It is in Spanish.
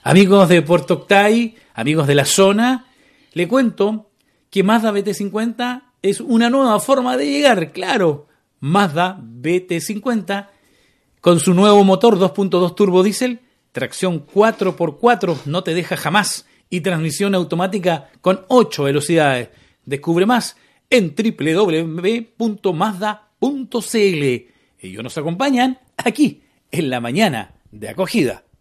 Amigos de Puerto Octay, amigos de la zona, le cuento que Mazda BT50 es una nueva forma de llegar. Claro, Mazda BT50 con su nuevo motor 2.2 turbo diésel, tracción 4x4, no te deja jamás, y transmisión automática con 8 velocidades. Descubre más en www.mazda.cl. Ellos nos acompañan aquí en la mañana de acogida.